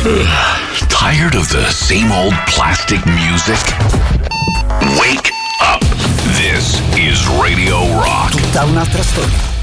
Tired of the same old plastic music? Wake up! This is Radio Rock. Tutta un'altra storia.